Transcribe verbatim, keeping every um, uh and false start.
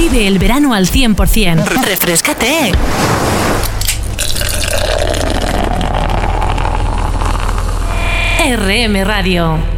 Vive el verano al cien por ciento. Refréscate. R M Radio.